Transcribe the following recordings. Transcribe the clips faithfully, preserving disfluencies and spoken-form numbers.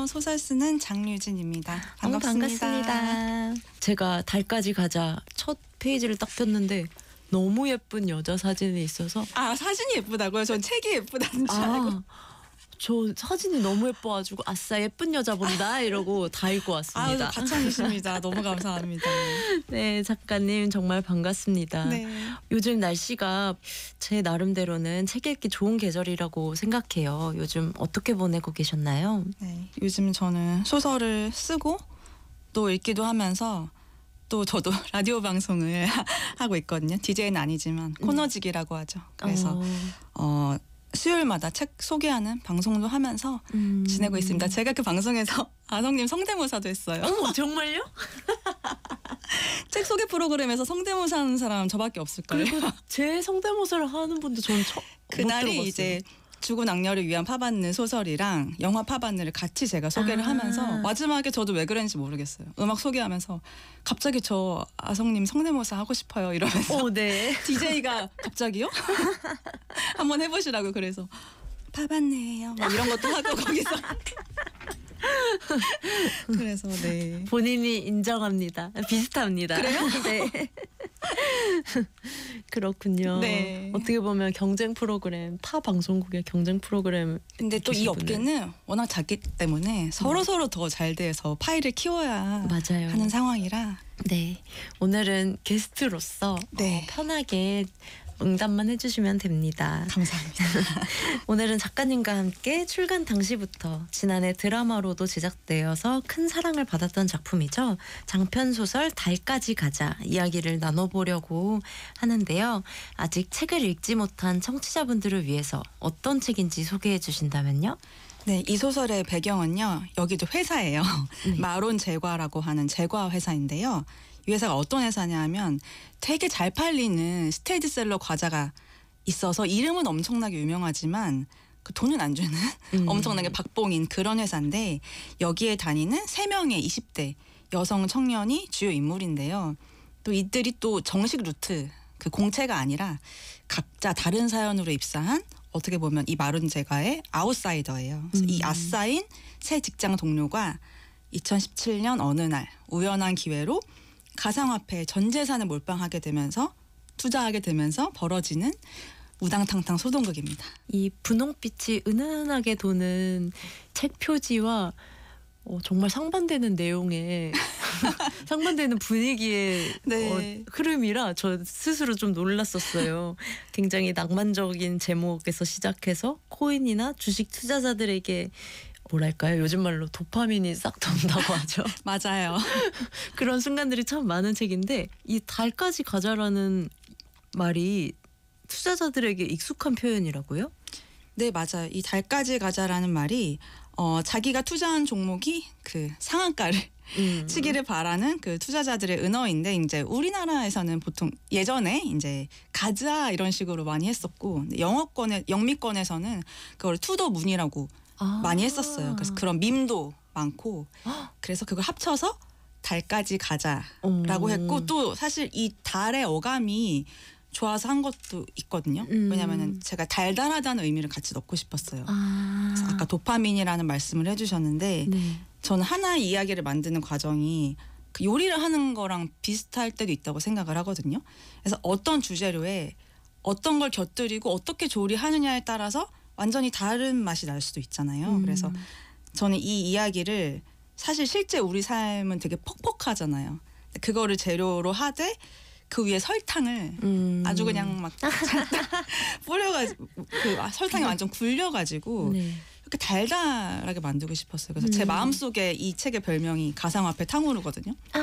소설 쓰는 장유진입니다. 반갑습니다. 어, 반갑습니다. 제가 달까지 가자 첫 페이지를 딱 폈는데 너무 예쁜 여자 사진이 있어서 아, 사진이 예쁘다고요? 전 책이 예쁘다는 줄 알고. 아, 저 사진이 너무 예뻐가지고 아싸 예쁜 여자 본다 이러고 다 읽고 왔습니다. 아유, 가창이십니다. 너무 감사합니다. 네, 작가님 정말 반갑습니다. 네. 요즘 날씨가 제 나름대로는 책 읽기 좋은 계절이라고 생각해요. 요즘 어떻게 보내고 계셨나요? 네, 요즘 저는 소설을 쓰고 또 읽기도 하면서 또 저도 라디오 방송을 하고 있거든요. 디제이는 아니지만 코너직이라고 하죠. 그래서 어, 어, 수요일마다 책 소개하는 방송도 하면서 음. 지내고 있습니다. 제가 그 방송에서 아성님 성대모사도 했어요. 어머, 정말요? 책 소개 프로그램에서 성대모사 하는 사람 저밖에 없을걸요. 그리고 제 성대모사를 하는 분도 저는 처, 그날이 이제 죽은 악녀를 위한 파반느 소설이랑 영화 파반느를 같이 제가 소개를 아. 하면서 마지막에 저도 왜 그랬는지 모르겠어요. 음악 소개하면서 갑자기 저 아성님 성대모사 하고 싶어요 이러면서 어, 네. 디제이가 갑자기요? 한번 해보시라고 그래서 파반느예요 뭐 이런 것도 하고 거기서 그래서 네. 본인이 인정합니다. 비슷합니다. 그래요? 네. 그렇군요. 네. 어떻게 보면 경쟁 프로그램, 타 방송국의 경쟁 프로그램. 근데 또 이 업계는 워낙 작기 때문에 서로 서로 더 잘 돼서 파일을 키워야 맞아요. 하는 상황이라. 네. 오늘은 게스트로서 네. 어, 편하게 응답만 해주시면 됩니다. 감사합니다. 오늘은 작가님과 함께 출간 당시부터 지난해 드라마로도 제작되어서 큰 사랑을 받았던 작품이죠. 장편소설 달까지 가자 이야기를 나눠보려고 하는데요. 아직 책을 읽지 못한 청취자분들을 위해서 어떤 책인지 소개해 주신다면요? 네, 이 소설의 배경은요. 여기도 회사예요. 네. 마론 제과라고 하는 제과 회사인데요. 이 회사가 어떤 회사냐 하면 되게 잘 팔리는 스테디셀러 과자가 있어서 이름은 엄청나게 유명하지만 그 돈은 안 주는 음. 엄청나게 박봉인 그런 회사인데 여기에 다니는 세 명의 이십 대 여성 청년이 주요 인물인데요. 또 이들이 또 정식 루트 그 공채가 아니라 각자 다른 사연으로 입사한 어떻게 보면 이 마론 제과의 아웃사이더예요. 그래서 음. 이 아싸인 새 직장 동료가 이천십칠 년 어느 날 우연한 기회로 가상화폐 전 재산을 몰빵하게 되면서 투자하게 되면서 벌어지는 우당탕탕 소동극입니다. 이 분홍빛이 은은하게 도는 책 표지와 어, 정말 상반되는 내용의 상반되는 분위기의 네. 어, 흐름이라 저 스스로 좀 놀랐었어요. 굉장히 낭만적인 제목에서 시작해서 코인이나 주식 투자자들에게 뭐랄까요? 요즘 말로 도파민이 싹 돈다고 하죠. 맞아요. 그런 순간들이 참 많은 책인데 이 달까지 가자라는 말이 투자자들에게 익숙한 표현이라고요? 네, 맞아요. 이 달까지 가자라는 말이 어, 자기가 투자한 종목이 그 상한가를 음. 치기를 바라는 그 투자자들의 은어인데 이제 우리나라에서는 보통 예전에 이제 가자 이런 식으로 많이 했었고 영어권에 영미권에서는 그걸 투더문이라고 아. 많이 했었어요. 그래서 그런 밈도 많고 그래서 그걸 합쳐서 달까지 가자라고 음. 했고 또 사실 이 달의 어감이 좋아서 한 것도 있거든요. 음. 왜냐하면 제가 달달하다는 의미를 같이 넣고 싶었어요. 아. 그래서 아까 도파민이라는 말씀을 해주셨는데 네. 저는 하나의 이야기를 만드는 과정이 그 요리를 하는 거랑 비슷할 때도 있다고 생각을 하거든요. 그래서 어떤 주재료에 어떤 걸 곁들이고 어떻게 조리하느냐에 따라서 완전히 다른 맛이 날 수도 있잖아요. 음. 그래서 저는 이 이야기를 사실 실제 우리 삶은 되게 퍽퍽하잖아요. 그거를 재료로 하되 그 위에 설탕을 음. 아주 그냥 막 뿌려가지고 그 설탕이 완전 굴려가지고 네. 이렇게 달달하게 만들고 싶었어요. 그래서 제 음. 마음속에 이 책의 별명이 가상화폐 탕후루거든요. 아.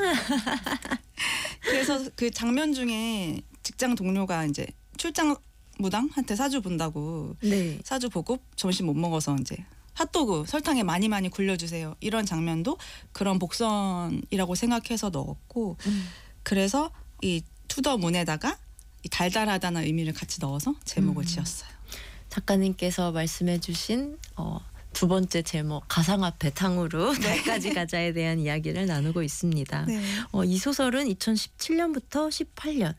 그래서 그 장면 중에 직장 동료가 이제 출장 무당한테 사주 본다고 네. 사주 보고 점심 못 먹어서 이제 핫도그 설탕에 많이 많이 굴려주세요. 이런 장면도 그런 복선이라고 생각해서 넣었고 음. 그래서 이 투더문에다가 이 달달하다는 의미를 같이 넣어서 제목을 음. 지었어요. 작가님께서 말씀해주신 어, 두 번째 제목 가상화폐 탕후루 달까지 가자에 대한 이야기를 나누고 있습니다. 네. 어, 이 소설은 이천십칠 년부터 십팔 년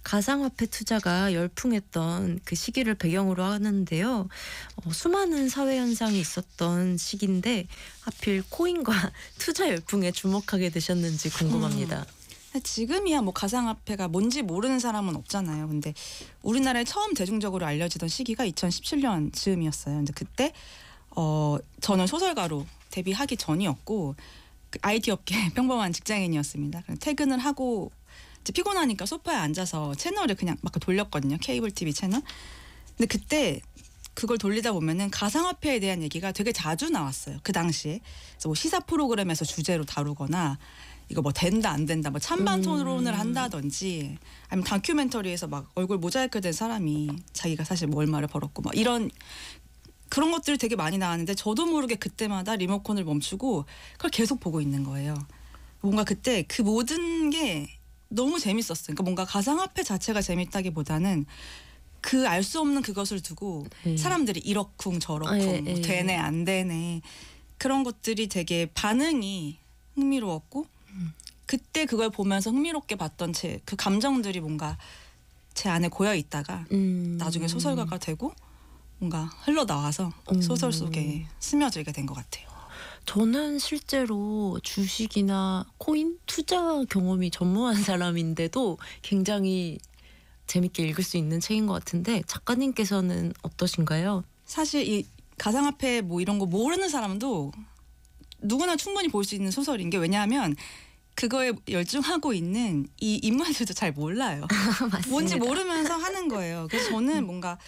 가상화폐 투자가 열풍했던 그 시기를 배경으로 하는데요. 어, 수많은 사회 현상이 있었던 시기인데 하필 코인과 투자 열풍에 주목하게 되셨는지 궁금합니다. 음. 지금이야 뭐 가상화폐가 뭔지 모르는 사람은 없잖아요. 근데 우리나라에 처음 대중적으로 알려지던 시기가 이천십칠 년 즈음이었어요. 근데 그때 어, 저는 소설가로 데뷔하기 전이었고 그 아이티 업계 평범한 직장인이었습니다. 퇴근을 하고 이제 피곤하니까 소파에 앉아서 채널을 그냥 막 돌렸거든요. 케이블 티비 채널. 근데 그때 그걸 돌리다 보면은 가상화폐에 대한 얘기가 되게 자주 나왔어요. 그 당시에. 그래서 뭐 시사 프로그램에서 주제로 다루거나 이거 뭐 된다 안 된다 뭐 찬반 토론을 음. 한다든지 아니면 다큐멘터리에서 막 얼굴 모자이크 된 사람이 자기가 사실 뭐 얼마를 벌었고 막 이런 그런 것들이 되게 많이 나왔는데 저도 모르게 그때마다 리모컨을 멈추고 그걸 계속 보고 있는 거예요. 뭔가 그때 그 모든 게 너무 재밌었어요. 그러니까 뭔가 가상화폐 자체가 재밌다기보다는 그 알 수 없는 그것을 두고 네. 사람들이 이러쿵 저러쿵 아, 예, 뭐 예. 되네 안 되네 그런 것들이 되게 반응이 흥미로웠고 음. 그때 그걸 보면서 흥미롭게 봤던 제 그 감정들이 뭔가 제 안에 고여 있다가 음. 나중에 소설가가 되고 뭔가 흘러나와서 음. 소설 속에 스며들게 된 것 같아요. 저는 실제로 주식이나 코인 투자 경험이 전무한 사람인데도 굉장히 재밌게 읽을 수 있는 책인 것 같은데 작가님께서는 어떠신가요? 사실 이 가상화폐 뭐 이런 거 모르는 사람도 누구나 충분히 볼 수 있는 소설인 게 왜냐하면 그거에 열중하고 있는 이 인물들도 잘 몰라요. 뭔지 모르면서 하는 거예요. 그래서 저는 뭔가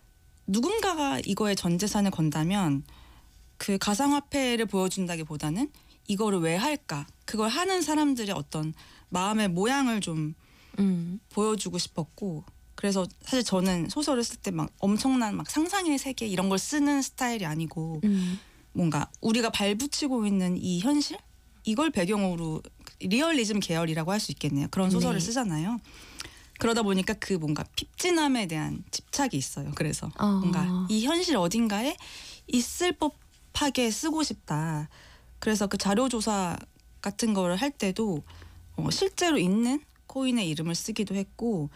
누군가가 이거에 전 재산을 건다면 그 가상화폐를 보여준다기보다는 이거를 왜 할까? 그걸 하는 사람들의 어떤 마음의 모양을 좀 음. 보여주고 싶었고 그래서 사실 저는 소설을 쓸 때 막 엄청난 막 상상의 세계 이런 걸 쓰는 스타일이 아니고 음. 뭔가 우리가 발붙이고 있는 이 현실 이걸 배경으로 리얼리즘 계열이라고 할 수 있겠네요. 그런 소설을 네. 쓰잖아요. 그러다 보니까 그 뭔가 핍진함에 대한 집착이 있어요. 그래서 어. 뭔가 이 현실 어딘가에 있을 법하게 쓰고 싶다. 그래서 그 자료조사 같은 거를 할 때도 어, 실제로 있는 코인의 이름을 쓰기도 했고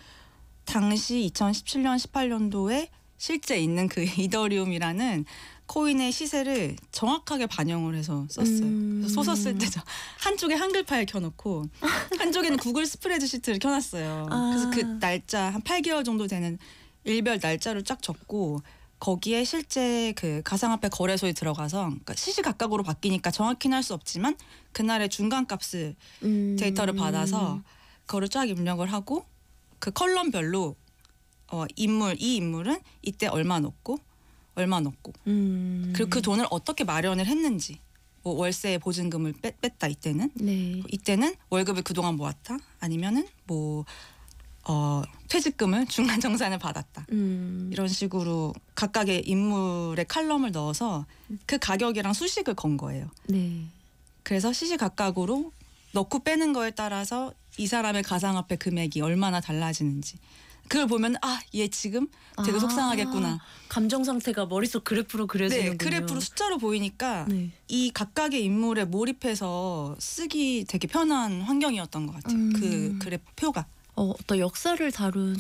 당시 이천십칠 년 십팔 년도에 실제 있는 그 이더리움이라는 코인의 시세를 정확하게 반영을 해서 썼어요. 음. 그래서 소설 쓸 때 저 한쪽에 한글 파일 켜놓고 한쪽에는 구글 스프레드시트를 켜놨어요. 아. 그래서 그 날짜 한 팔 개월 정도 되는 일별 날짜를 쫙 적고 거기에 실제 그 가상화폐 거래소에 들어가서 그러니까 시시각각으로 바뀌니까 정확히는 할 수 없지만 그날의 중간값을 음. 데이터를 받아서 그거를 쫙 입력을 하고 그 컬럼별로 어, 인물 이 인물은 이때 얼마 넣고 얼마 넣고 음. 그리고 그 돈을 어떻게 마련을 했는지 뭐 월세 보증금을 뺐, 뺐다 이때는 네. 이때는 월급을 그동안 모았다 아니면은 뭐 어, 퇴직금을 중간 정산을 받았다 음. 이런 식으로 각각의 인물의 칼럼을 넣어서 그 가격이랑 수식을 건 거예요. 네. 그래서 시시각각으로 넣고 빼는 거에 따라서 이 사람의 가상화폐 금액이 얼마나 달라지는지 그걸 보면 아, 얘 지금 되게 아, 속상하겠구나. 감정 상태가 머릿속 그래프로 그려지는군요. 네, 그래프로 숫자로 보이니까 네. 이 각각의 인물에 몰입해서 쓰기 되게 편한 환경이었던 것 같아요. 음. 그 그래프 표가. 어, 어떤 역사를 다룬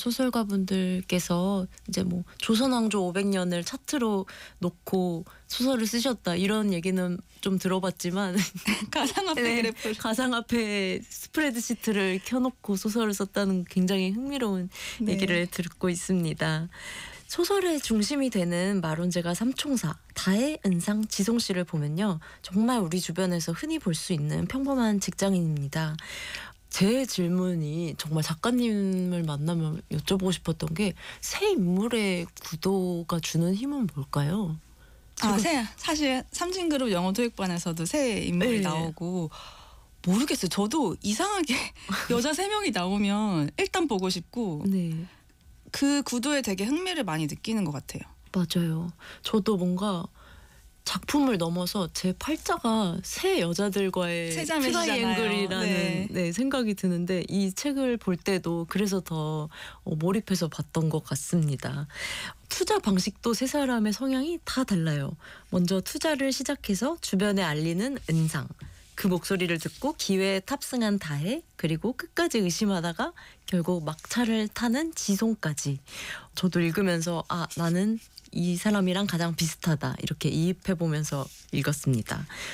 소설가분들께서 이제 뭐 조선왕조 오백 년을 차트로 놓고 소설을 쓰셨다 이런 얘기는 좀 들어봤지만 가상화폐 네, 그래프. 가상화폐 스프레드시트를 켜놓고 소설을 썼다는 굉장히 흥미로운 네. 얘기를 듣고 있습니다. 소설의 중심이 되는 마론제가 삼총사 다혜, 은상, 지송 씨를 보면요. 정말 우리 주변에서 흔히 볼 수 있는 평범한 직장인입니다. 제 질문이 정말 작가님을 만나면 여쭤보고 싶었던 게 새 인물의 구도가 주는 힘은 뭘까요? 아, 새, 사실 삼진그룹 영어 토익반에서도 새 인물이 네. 나오고 모르겠어요. 저도 이상하게 여자 세 명이 나오면 일단 보고 싶고 네, 그 구도에 되게 흥미를 많이 느끼는 것 같아요. 맞아요. 저도 뭔가 작품을 넘어서 제 팔자가 새 여자들과의 세자매시잖아요. 트라이앵글이라는 네. 네, 생각이 드는데 이 책을 볼 때도 그래서 더 어, 몰입해서 봤던 것 같습니다. 투자 방식도 세 사람의 성향이 다 달라요. 먼저 투자를 시작해서 주변에 알리는 은상, 그 목소리를 듣고 기회에 탑승한 다혜, 그리고 끝까지 의심하다가 결국 막차를 타는 지송까지. 저도 읽으면서 아, 나는 이 사람이랑 가장 비슷하다 이렇게 이입해 보면서 읽었습니다.